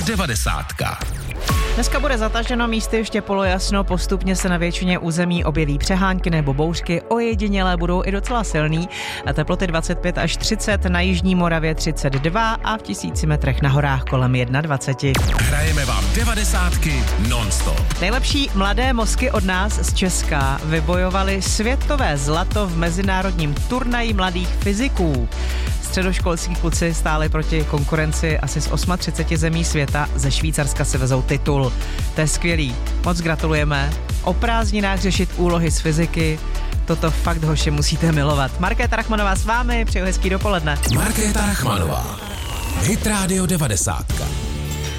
Devadesátka. Dneska bude zataženo, místy ještě polojasno, postupně se na většině území objeví přehánky nebo bouřky, ojedinělé budou i docela silný. A teploty 25 až 30, na jižní Moravě 32 a v 1000 metrech na horách kolem 21. Hrajeme vám devadesátky non-stop. Nejlepší mladé mozky od nás z Česka vybojovali světové zlato v mezinárodním turnaji mladých fyziků. Středoškolský kluci stáli proti konkurenci asi z 38 zemí světa, ze Švýcarska si vezou titul. To je skvělý, moc gratulujeme. O prázdninách řešit úlohy z fyziky, toto fakt, hoši, musíte milovat. Markéta Rachmanová s vámi, přeju hezký dopoledne. Markéta Rachmanová, Hit Radio 90.